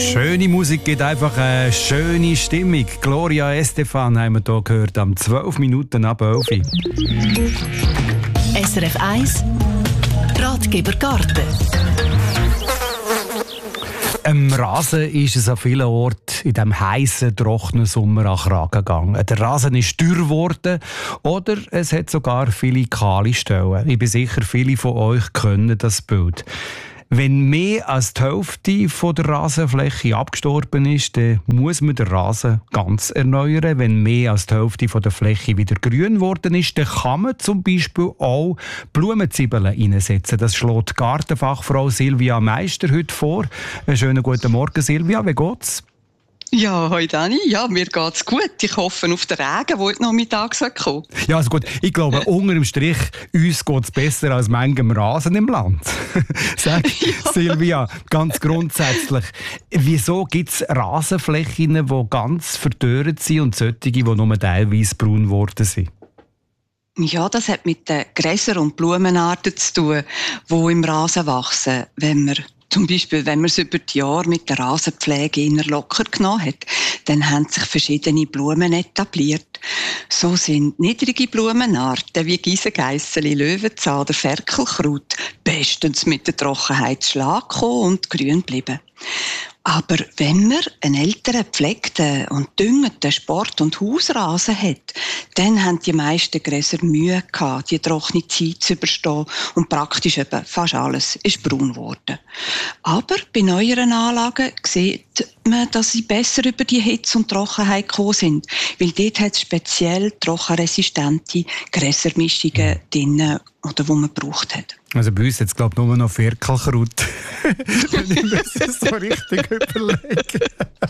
Schöne Musik gibt einfach eine schöne Stimmung. Gloria Estefan haben wir hier gehört, am 12 Minuten ab 11. SRF 1 Ratgeber Garten. Am Rasen ist es an vielen Orten in diesem heissen, trockenen Sommer an Kragen gegangen. Der Rasen ist dürr geworden oder es hat sogar viele kahle Stellen. Ich bin sicher, viele von euch kennen das Bild. Wenn mehr als die Hälfte von der Rasenfläche abgestorben ist, dann muss man den Rasen ganz erneuern. Wenn mehr als die Hälfte von der Fläche wieder grün geworden ist, dann kann man zum Beispiel auch Blumenzwiebeln einsetzen. Das schlägt Gartenfachfrau Silvia Meister heute vor. Einen schönen guten Morgen, Silvia. Wie geht's? Ja, hoi Dani. Ja, mir geht's gut. Ich hoffe auf den Regen, der heute Nachmittag kommen. Ja, also gut. Ich glaube, unter dem Strich, uns geht's besser als manchem Rasen im Land. Sag, ja. Silvia, ganz grundsätzlich, wieso gibt es Rasenflächen, die ganz verdorrt sind und solche, die nur teilweise braun geworden sind? Ja, das hat mit den Gräser- und Blumenarten zu tun, die im Rasen wachsen. Zum Beispiel, wenn man es über die Jahre mit der Rasenpflege eher locker genommen hat, dann haben sich verschiedene Blumen etabliert. So sind niedrige Blumenarten wie Giesengeisseli, Löwenzahn oder Ferkelkraut bestens mit der Trockenheit zu Schlag gekommen und grün geblieben. Aber wenn man einen älteren, gepflegten und düngenden Sport- und Hausrasen hat, dann haben die meisten Gräser Mühe gehabt, die trockene Zeit zu überstehen und praktisch eben fast alles ist braun geworden. Aber bei neueren Anlagen sieht man, dass sie besser über die Hitze und Trockenheit gekommen sind, weil dort hat es speziell trockenresistente Gräsermischungen drin, oder die man gebraucht hat. Also bei uns jetzt glaube ich nur noch Ferkelkraut. Wenn ich mir das so richtig überlege.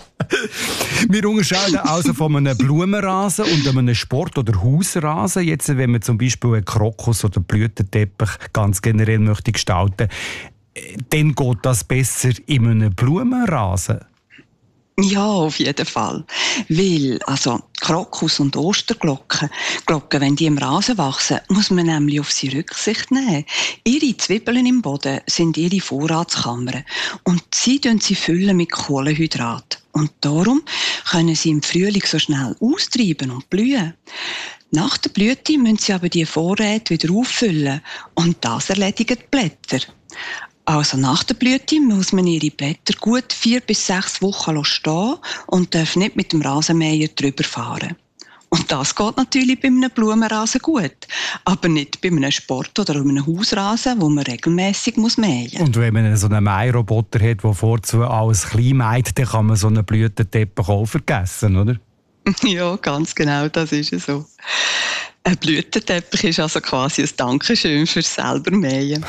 Wir unterscheiden also von einem Blumenrasen und einem Sport- oder Hausrasen. Jetzt, wenn man zum Beispiel einen Krokus oder Blütenteppich ganz generell möchte gestalten, dann geht das besser in einem Blumenrasen. Ja, auf jeden Fall. Weil, Krokus und Osterglocken, wenn die im Rasen wachsen, muss man nämlich auf sie Rücksicht nehmen. Ihre Zwiebeln im Boden sind ihre Vorratskammern und sie füllen mit Kohlenhydrat. Und darum können sie im Frühling so schnell austreiben und blühen. Nach der Blüte müssen sie aber die Vorräte wieder auffüllen und das erledigen die Blätter. Also nach der Blüte muss man ihre Blätter gut 4 bis 6 Wochen stehen und darf nicht mit dem Rasenmäher drüber fahren. Und das geht natürlich bei einem Blumenrasen gut, aber nicht bei einem Sport- oder einem Hausrasen, wo man regelmässig mähen muss. Und wenn man so einen Mähroboter hat, der vorzu alles klein mäht, dann kann man so einen Blütenteppich auch vergessen, oder? Ja, ganz genau, das ist es so. Ein Blütenteppich ist also quasi ein Dankeschön fürs selber Mähen.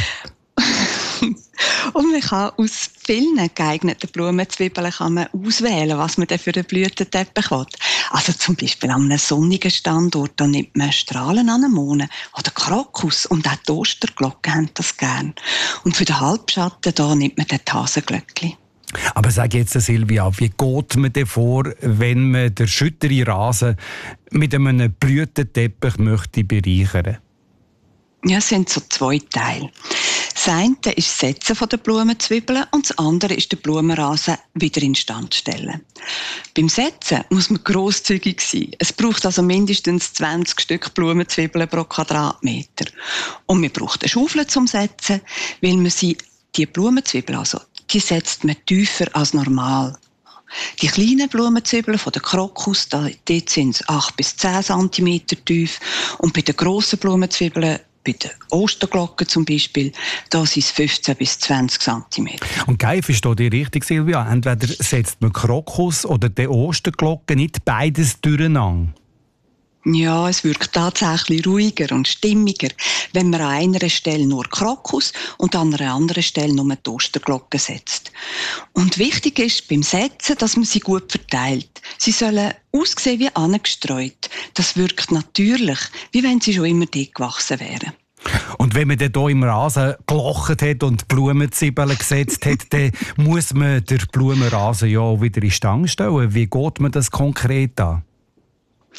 Und man kann aus vielen geeigneten Blumenzwiebeln auswählen, was man denn für einen Blütenteppich will. Also zum Beispiel an einem sonnigen Standort, da nimmt man Strahlenanemone oder Krokus und auch die Osterglocken haben das gern. Und für den Halbschatten da nimmt man den Hasenglöckli. Aber sag jetzt, Silvia, wie geht man denn vor, wenn man den schütteren Rasen mit einem Blütenteppich möchte bereichern? Ja, es sind so 2 Teile. Das eine ist das Setzen der Blumenzwiebeln und das andere ist der Blumenrasen wieder instand stellen. Beim Setzen muss man grosszügig sein. Es braucht also mindestens 20 Stück Blumenzwiebeln pro Quadratmeter. Und man braucht eine Schaufel zum Setzen, weil man die Blumenzwiebeln, die setzt man tiefer als normal. Die kleinen Blumenzwiebeln von der Krokus, dort sind es 8 bis 10 cm tief. Und bei den grossen Blumenzwiebeln, bei den Osterglocken zum Beispiel, da sind es 15 bis 20 cm. Und geil, verstehe ich richtig, Silvia? Entweder setzt man Krokus oder die Osterglocken, nicht beides durcheinander. Ja, es wirkt tatsächlich ruhiger und stimmiger, wenn man an einer Stelle nur Krokus und an einer anderen Stelle nur die Osterglocke setzt. Und wichtig ist beim Setzen, dass man sie gut verteilt. Sie sollen aussehen wie angestreut. Das wirkt natürlich, wie wenn sie schon immer dick gewachsen wären. Und wenn man dann hier im Rasen gelocht hat und Blumenzwiebeln gesetzt hat, dann muss man den Blumenrasen ja auch wieder in die Stange stellen. Wie geht man das konkret an?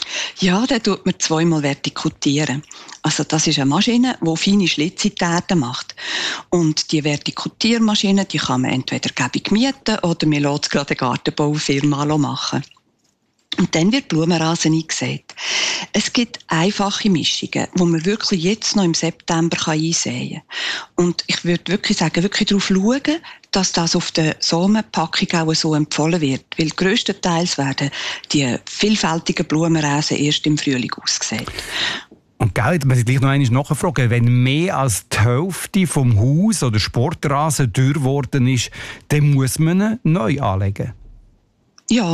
Ja, dann tut man zweimal vertikutieren. Also das ist eine Maschine, die feine Schlitzitäten macht. Und die Vertikutiermaschine, die kann man entweder gäbig mieten oder man lässt es gerade eine Gartenbaufirma machen. Und dann wird Blumenrasen eingesät. Es gibt einfache Mischungen, die man wirklich jetzt noch im September einsehen kann. Und ich würde wirklich sagen, wirklich darauf schauen, dass das auf der Samenpackung auch so empfohlen wird. Weil grösstenteils werden die vielfältigen Blumenrasen erst im Frühling ausgesät. Und gell, jetzt muss ich gleich noch einmal nachfragen, wenn mehr als die Hälfte vom Haus oder Sportrasen dürr geworden ist, dann muss man ihn neu anlegen. Ja.